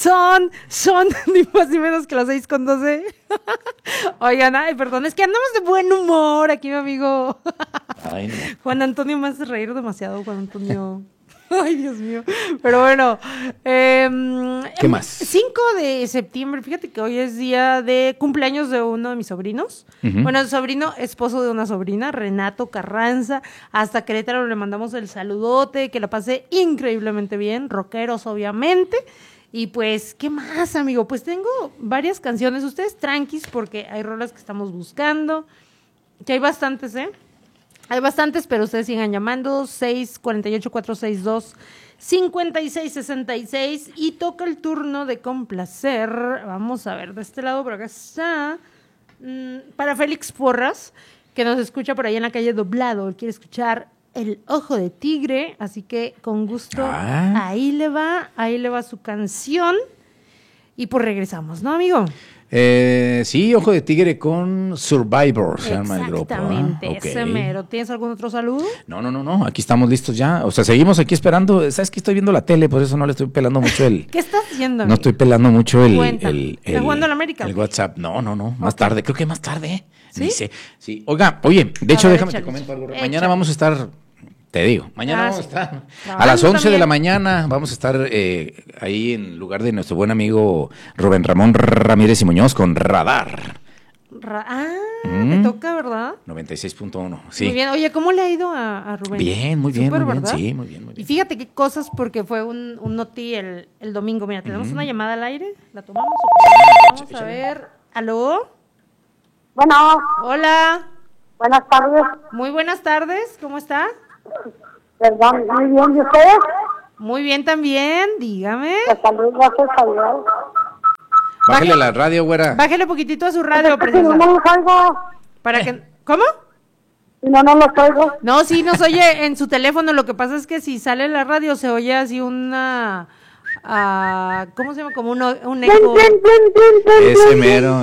Son ni más ni menos que las 6:12. Oigan, ay, perdón, es que andamos de buen humor aquí, mi amigo. Ay, no. Juan Antonio me hace reír demasiado, Juan Antonio. Ay, Dios mío. Pero bueno. ¿Qué más? 5 de septiembre, fíjate que hoy es día de cumpleaños de uno de mis sobrinos. Ujú. Bueno, el sobrino, esposo de una sobrina, Renato Carranza. Hasta Querétaro le mandamos el saludote, que la pasé increíblemente bien. Rockeros, obviamente. Y pues, ¿qué más, amigo? Pues tengo varias canciones. Ustedes tranquis, porque hay rolas que estamos buscando. Que hay bastantes, ¿eh? Hay bastantes, pero ustedes sigan llamando. 648-462-5666. Y toca el turno de complacer. Vamos a ver, de este lado por acá está. Para Félix Porras, que nos escucha por ahí en la calle Doblado. Él quiere escuchar El Ojo de Tigre. Así que con gusto, ahí le va su canción. Y pues regresamos, ¿no, amigo? Sí, Ojo de Tigre con Survivor, se llama el grupo. Exactamente, Ok. ese mero. ¿Tienes algún otro saludo? No, aquí estamos listos ya. O sea, seguimos aquí esperando. ¿Sabes que estoy viendo la tele? Por eso no le estoy pelando mucho el... ¿Qué estás haciendo, No amigo? estoy pelando mucho Cuéntame. ¿Estás jugando a la América, el o qué? WhatsApp. No. Más tarde. Creo que más tarde. ¿Sí? Ni sé. Sí. Oiga, oye, de hecho, ver, déjame te échale, comento algo. échale. Mañana vamos a estar... Te digo, mañana vamos a estar Trabajando a las 11 de también. la mañana, vamos a estar ahí en lugar de nuestro buen amigo Rubén Ramón Ramírez y Muñoz con Radar Te toca, ¿verdad? 96.1. Sí. Muy bien. Oye, ¿cómo le ha ido a Rubén? Bien, muy bien, Súper, muy bien. ¿verdad? Sí, muy bien. Y fíjate qué cosas, porque fue un noti el domingo. Mira, tenemos una llamada al aire. ¿La tomamos? Vamos a ver. ¿Aló? Bueno, Hola. buenas tardes. Muy buenas tardes. ¿Cómo está? Perdón, muy bien. ¿Y ustedes? Muy bien también. Dígame. Pues salud, gracias a Dios. Bájale a la radio, güera. Bájele poquitito a su radio, Es que si no, preciosa. no los oigo. Para que... ¿Cómo? Si no, no los oigo. No, sí nos oye en su teléfono. Lo que pasa es que si sale la radio se oye así una... ¿cómo se llama? Como un eco. Plin, plin, plin, plin, plin, Ese plin. mero.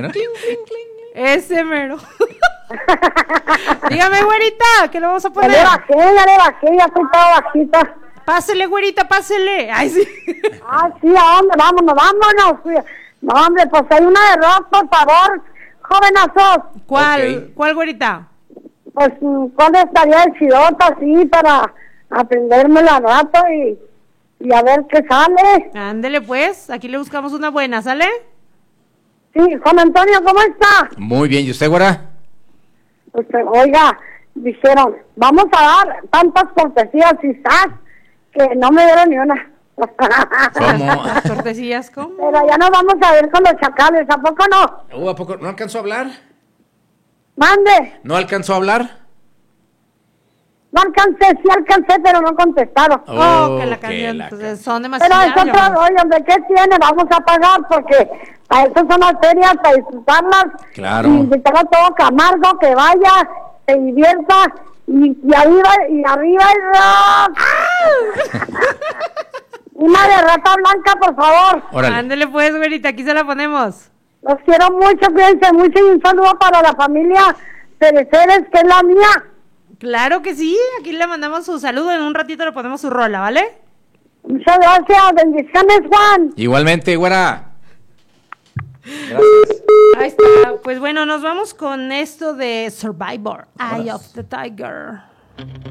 Ese mero. Dígame, güerita, ¿qué le vamos a Ya poner? le bajé, ya estoy toda bajita. Pásele, güerita, pásele. Ay, sí. Ah, sí, ¿a dónde? Vámonos. No, hombre, pues hay una de rock, por favor, jovenazos. ¿Cuál? Ok. ¿Cuál, güerita? Pues, ¿cuál estaría el chidota así para aprendérmela al rato y a ver qué sale? Ándele, pues. Aquí le buscamos una buena, ¿sale? Sí, Juan Antonio, ¿cómo está? Muy bien. ¿Y usted, güera? Pues, oiga, dijeron, vamos a dar tantas cortesías y ¡zas! Que no me dieron ni una. ¿Cómo? Las cortesías, ¿cómo? Pero ya nos vamos a ver con los chacales, ¿a poco no? ¿A poco no alcanzó a hablar? Mande, ¿No alcanzó a hablar? no alcancé, sí alcancé, pero no contestaron. Que la canción. Entonces, son Pero demasiadas es otra, llamadas. oye, hombre, ¿qué tiene? Vamos a pagar porque para eso son las ferias, para disfrutarlas. Claro. Y invitar a todo Camargo que vaya, se divierta y arriba el rock. Una de Rata Blanca, por favor. Órale. Ándele, pues, güerita, aquí se la ponemos. Los quiero mucho, cuídense mucho y un saludo para la familia Cereceres, que es la mía. Claro que sí, aquí le mandamos su saludo. En un ratito le ponemos su rola, ¿vale? Muchas gracias, bendiciones, Juan. Igualmente, güera. Gracias. Ahí está. Pues bueno, nos vamos con esto de Survivor, Eye of the Tiger.